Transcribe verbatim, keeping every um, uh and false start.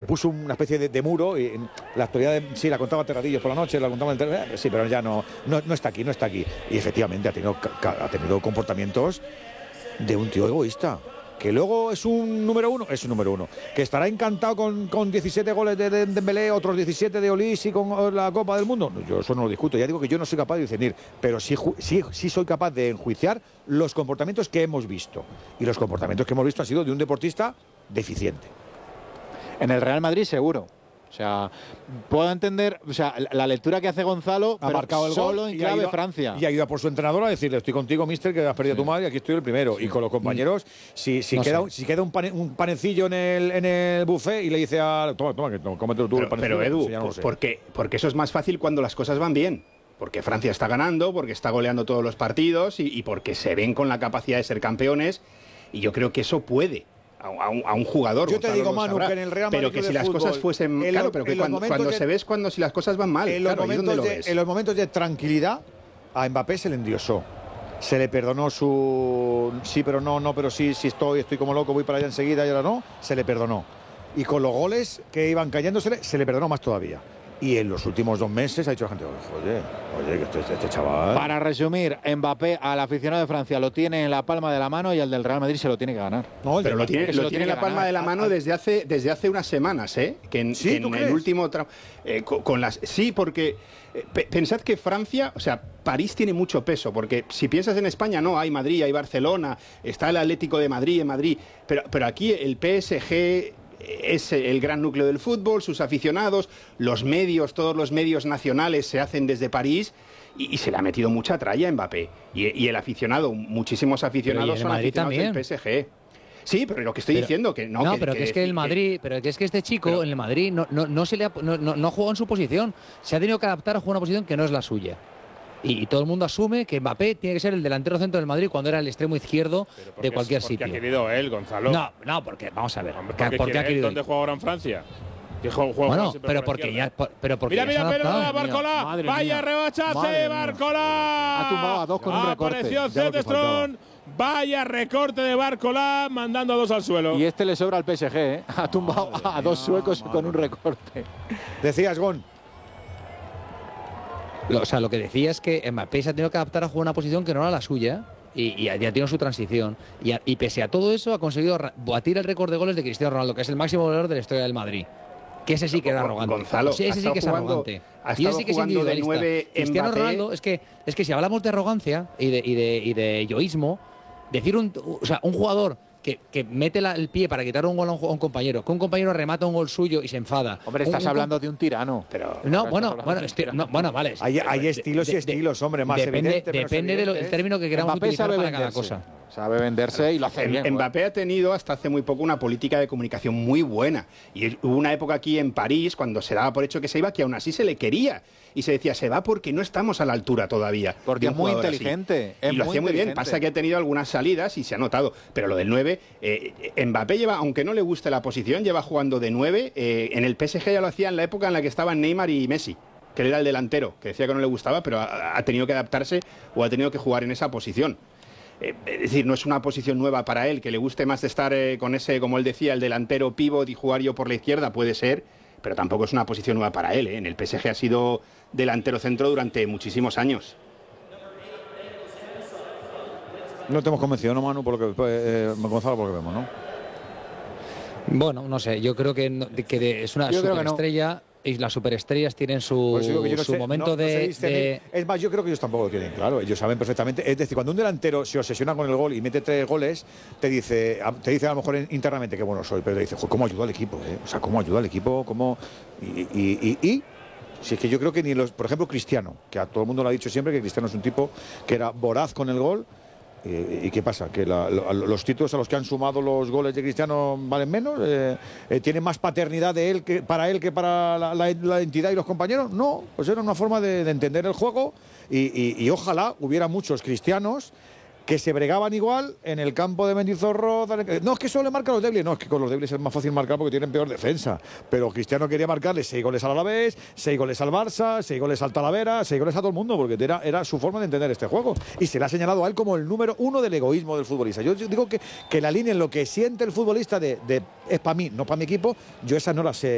puso una especie de, de muro, y la actualidad de, sí, la contaba Terradillos por la noche, la contaba en el, sí, pero ya no, no, no está aquí, no está aquí. Y efectivamente ha tenido, ha tenido comportamientos de un tío egoísta. Que luego es un número uno, es un número uno. Que estará encantado con, con diecisiete goles de, de Dembélé, otros diecisiete de Olís y con la Copa del Mundo. Yo eso no lo discuto, ya digo que yo no soy capaz de discernir, pero sí, sí, sí soy capaz de enjuiciar los comportamientos que hemos visto. Y los comportamientos que hemos visto han sido de un deportista deficiente. En el Real Madrid seguro. O sea, puedo entender, o sea, la lectura que hace Gonzalo, ha pero marcado el solo gol en y clave ha ido, Francia. Y ha ido a por su entrenador a decirle: estoy contigo, mister, que has perdido sí. tu madre, aquí estoy el primero. Sí. Y con los compañeros, si, si, no queda, si queda un, pane, un panecillo en el, en el buffet y le dice a... Toma, toma, que no, cómetelo tú pero, el panecillo. Pero Edu, no por, porque, porque eso es más fácil cuando las cosas van bien. Porque Francia está ganando, porque está goleando todos los partidos y, y porque se ven con la capacidad de ser campeones. Y yo creo que eso puede... A un, a un jugador. Yo te digo, Manu, que en el Real Madrid pero que si las fútbol, cosas fuesen el, claro, pero que cuando, cuando de, se ves cuando si las cosas van mal, en, claro, los momentos lo de, ves. en los momentos de tranquilidad a Mbappé se le endiosó. Se le perdonó su sí, pero no, no, pero sí, sí estoy, estoy como loco, voy para allá enseguida y ahora no, se le perdonó. Y con los goles que iban cayéndosele, se le perdonó más todavía. Y en los últimos dos meses ha dicho la gente: oye, oye, que este, este chaval... Para resumir, Mbappé al aficionado de Francia lo tiene en la palma de la mano y al del Real Madrid se lo tiene que ganar. No, pero lo tiene, lo tiene, tiene en la palma ganar. de la mano desde hace, desde hace unas semanas, ¿eh? Que en, ¿Sí, que en ¿tú el crees? último tramo... Eh, con, con las, sí, porque... Eh, pe pensad que Francia, o sea, París tiene mucho peso, porque si piensas en España, no, hay Madrid, hay Barcelona, está el Atlético de Madrid en Madrid, pero, pero aquí el P S G... es el gran núcleo del fútbol, sus aficionados, los medios, todos los medios nacionales se hacen desde París y, y se le ha metido mucha tralla a Mbappé. Y, y el aficionado, muchísimos aficionados son Madrid aficionados también. del P S G. Sí, pero lo que estoy pero, diciendo que no. No, que, pero que, que es que el Madrid, que, pero que es que este chico pero, en el Madrid no, no, no se le ha, no, no, no ha jugado en su posición. Se ha tenido que adaptar a jugar una posición que no es la suya. Y, y todo el mundo asume que Mbappé tiene que ser el delantero centro del Madrid cuando era el extremo izquierdo de cualquier es, sitio. ¿Por qué ha querido él, Gonzalo? No, no, porque vamos a ver. Hombre, ¿Por, ¿por qué ha querido? ¿Dónde juega ahora en Francia? Juega, juega bueno, pero por porque ya, por, pero porque mira, mira, ya mira, Barcola, vaya rebachace, Barcola. Ha tumbado a dos con un recorte. Apareció Zetterström, vaya recorte de Barcola, mandando a dos al suelo. Y este le sobra al P S G, ¿eh? Ha tumbado madre a dos mía, suecos madre. Con un recorte. Decías, Gon. O sea, lo que decía es que Mbappé se ha tenido que adaptar a jugar una posición que no era la suya y, y ya tiene su transición. Y, a, y pese a todo eso, ha conseguido batir el récord de goles de Cristiano Ronaldo, que es el máximo goleador de la historia del Madrid. Que ese sí que era arrogante. Gonzalo, sí, ese sí que es jugando, arrogante. Y ese sí que es individualista. Cristiano Mbappé. Ronaldo, es que, es que si hablamos de arrogancia y de, y de, y de yoísmo, decir un, o sea, un jugador que, que mete la, el pie para quitar un gol a un, a un compañero, que un compañero remata un gol suyo y se enfada. Hombre, estás un, un, hablando de un tirano. Pero no, bueno, bueno, esti no, bueno, vale. Hay, hay estilos de, y estilos, de, hombre, más depende, evidente. Depende del término que queramos Mbappé utilizar para venderse. cada cosa. Sabe venderse y lo hace bien. Mbappé ha tenido hasta hace muy poco una política de comunicación muy buena. Y hubo una época aquí en París, cuando se daba por hecho que se iba, que aún así se le quería. Y se decía, se va porque no estamos a la altura todavía. Porque es muy inteligente. Es y lo hacía muy bien. Pasa que ha tenido algunas salidas y se ha notado. Pero lo del nueve, eh, Mbappé lleva, aunque no le guste la posición, lleva jugando de nueve. Eh, en el P S G ya lo hacía en la época en la que estaban Neymar y Messi, que él era el delantero, que decía que no le gustaba, pero ha, ha tenido que adaptarse o ha tenido que jugar en esa posición. Eh, es decir, no es una posición nueva para él, que le guste más de estar eh, con ese, como él decía, el delantero pívot y jugar yo por la izquierda, puede ser, pero tampoco es una posición nueva para él. ¿eh? En el P S G ha sido delantero centro durante muchísimos años. No te hemos convencido, ¿no, Manu? Por lo que, eh, Gonzalo, por lo que vemos, ¿no? Bueno, no sé, yo creo que, que de, es una superestrella. No. Y las superestrellas tienen su, pues yo no su sé, momento no, de, no de... Es más, yo creo que ellos tampoco lo tienen claro. Ellos saben perfectamente. Es decir, cuando un delantero se obsesiona con el gol y mete tres goles, te dice, te dice a lo mejor internamente que bueno soy, pero te dice, ¿cómo ayuda al equipo? Eh? O sea, ¿cómo ayuda al equipo? ¿Cómo? Y, y, y, y si es que yo creo que ni los, por ejemplo, Cristiano, que a todo el mundo lo ha dicho siempre, que Cristiano es un tipo que era voraz con el gol. ¿Y, y qué pasa? ¿Que la, lo, los títulos a los que han sumado los goles de Cristiano valen menos? Eh, eh, ¿Tiene más paternidad de él que, para él que para la, la, la entidad y los compañeros? No, pues era una forma de, de entender el juego y, y, y ojalá hubiera muchos cristianos que se bregaban igual en el campo de Mendizorro. No, es que solo le marca a los débiles. No, es que con los débiles es más fácil marcar porque tienen peor defensa. Pero Cristiano quería marcarle seis goles al Alavés, seis goles al Barça, seis goles al Talavera, seis goles a todo el mundo, porque era, era su forma de entender este juego. Y se le ha señalado a él como el número uno del egoísmo del futbolista. Yo digo que, que la línea en lo que siente el futbolista de, de es para mí, no para mi equipo, yo esa no la sé.